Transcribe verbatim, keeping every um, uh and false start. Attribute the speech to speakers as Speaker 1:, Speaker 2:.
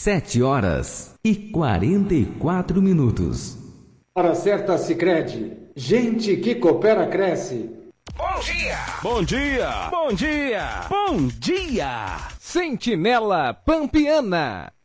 Speaker 1: Sete horas e quarenta e quatro minutos.
Speaker 2: Hora certa, Sicredi. Gente que coopera, cresce.
Speaker 3: Bom dia!
Speaker 4: Bom dia!
Speaker 3: Bom dia!
Speaker 4: Bom dia!
Speaker 3: Sentinela Pampiana.